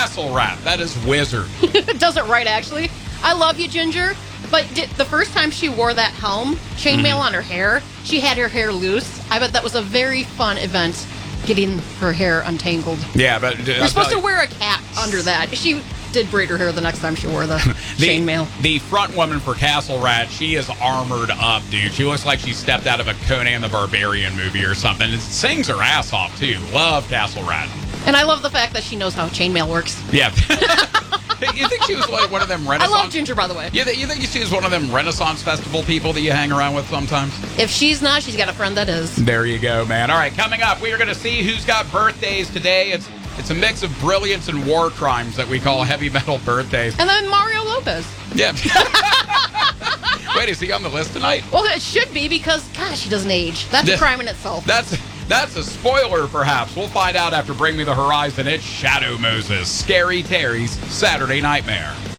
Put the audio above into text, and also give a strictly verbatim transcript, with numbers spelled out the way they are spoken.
Castle Rat. That is wizard. It does it right, actually. I love you, Ginger. But did, the first time she wore that helm, chainmail mm. on her hair, she had her hair loose. I bet that was a very fun event, getting her hair untangled. Yeah, but... Uh, You're supposed to wear a cap under that. She did braid her hair the next time she wore the, the chainmail. The front woman for Castle Rat, she is armored up, dude. She looks like she stepped out of a Conan the Barbarian movie or something. And sings her ass off, too. Love Castle Rat. And I love the fact that she knows how chainmail works. Yeah. You think she was like one of them Renaissance... I love Ginger, by the way. You, th- you think she was one of them Renaissance Festival people that you hang around with sometimes? If she's not, she's got a friend that is. There you go, man. All right, coming up, we are going to see who's got birthdays today. It's it's a mix of brilliance and war crimes that we call heavy metal birthdays. And then Mario Lopez. Yeah. Wait, is he on the list tonight? Well, it should be because, gosh, he doesn't age. That's a crime in itself. That's... That's a spoiler, perhaps. We'll find out after Bring Me the Horizon. It's Shadow Moses, Scary Terry's Saturday Nightmare.